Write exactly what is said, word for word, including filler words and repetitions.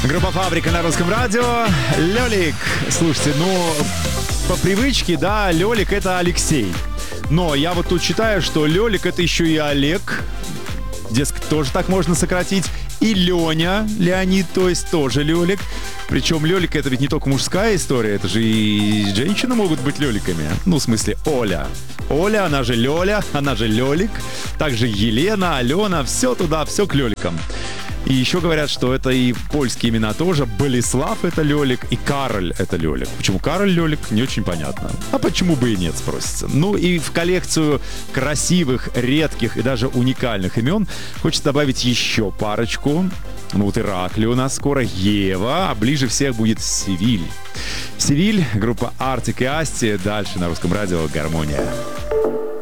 Группа «Фабрика» на Русском радио. Лёлик. Слушайте, ну, по привычке, да, Лёлик — это Алексей. Но я вот тут читаю, что Лёлик — это еще и Олег. Дескать, тоже так можно сократить. И Лёня, Леонид, то есть тоже Лёлик. Причем Лёлик — это ведь не только мужская история, это же и женщины могут быть Лёликами. Ну, в смысле, Оля. Оля, она же Лёля, она же Лёлик. Также Елена, Алена, все туда, все к Лёликам. И еще говорят, что это и польские имена тоже. Болеслав — это Лёлик, и Кароль — это Лёлик. Почему Кароль Лёлик, не очень понятно. А почему бы и нет, спросится. Ну и в коллекцию красивых, редких и даже уникальных имен хочется добавить еще парочку. Ну вот Ираклий у нас скоро, Ева, а ближе всех будет Севиль. Севиль, группа Артик и Асти. Дальше на Русском радио «Гармония».